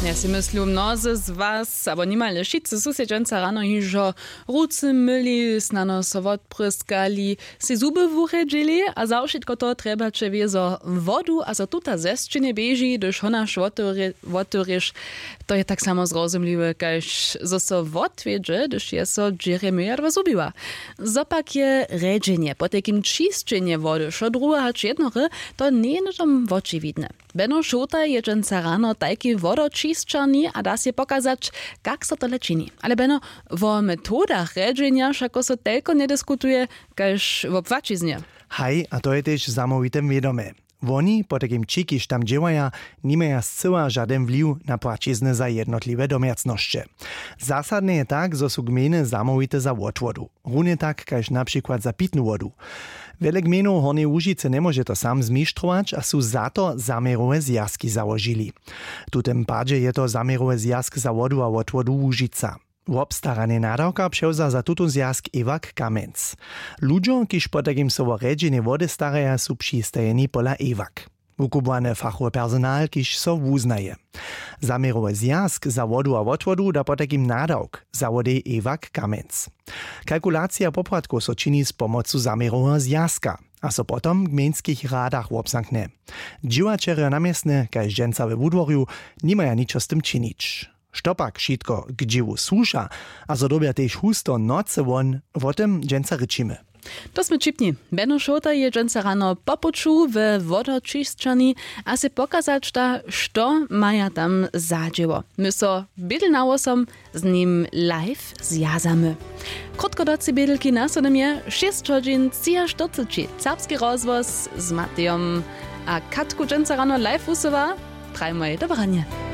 Ja si myslu mnozy z was, abo nimalne šice susjedźenca rano hižo ruce myli, snano so odpryskali, si zuby wuchedžili a za všetko to treba če wiezo wodu, a za tuta zesčine beži, dož honaš wotoriš, to je tak samo zrozumliwe, kaž zo so wotwiedže, dož je so džeremyja dwa zubiła. Zopak je redženje, po takim čisčenje wody, šo druga hač jednore, to nie je tom woči vidne. Beno Šota je dženca rano tajki wodočistčarni a dá si pokazać, jak so to čini. Ale Beno, vo metodach redženia šako so telko nediskutuje, kaž vo płačiznie. Haj, a to je tež zamovite vědomé. Oni, po takim čikiž tam dziewaja, nimaja zcyła żaden wliw na płacizny za jednotliwe domiacnošće. Zasadne je tak, zo su gminy zamovite za wotwodu. Runie tak, kaž na przykład za pitnu wodu. Wiele gminów Hornej Łužice nie może to sam zmištrować, a su za to zamerowe zjazki założyli. Tu tym padzie je to zamerowe zjazk za wodu a wotwodu Łužica. Obstaranie nadawka převza za tutun zjazk Ewak Kamenc. Ludzo, kiž po takim sovo redženie wody staraja, su přistajeni pola Ewak. Ukubwane fachowe personal, kiž so wuznaje. Zamerowe zjazk za wodu a wotwodu da po takim nadawk za wody Ewak Kamenc. Kalkulacja popłatków so čini z pomocu zamerowego zjazka, a so potom w gminskich radach obsankne. Dziwačerje namiestne, kaž dženca we wudworju, nimaja niczo z tym činić. Štopak šitko k džiwu słuša, a so dobja tež husto noce won, o tym dženca ryčimy. To sme čipni. Beno Šota je dženca rano popuču w wodočistčarni a se pokazać ta, što maja tam zadživo. My so bydlnawosom z nim live zjazamy. Krótko doci bydlki nasodem je 6:43. Serbski rozvoz z Matejom a Katku dženca rano live usuwa. Trajmoj do brania.